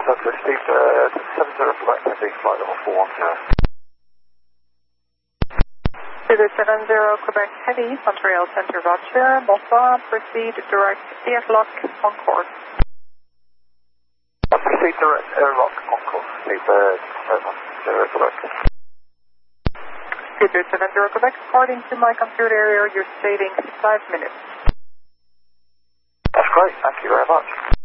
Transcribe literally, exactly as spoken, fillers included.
Douglas, Steve, uh, seven zero Quebec, heading flight level four one zero. Zulu seven zero Quebec Heavy, Montreal Center, Roger. Bonsoir, proceed direct airlock on course. Proceed direct airlock on course, Steve, uh, seven zero Quebec. Zulu seven zero Quebec, according to my computer area, you're stating five minutes. That's great, thank you very much.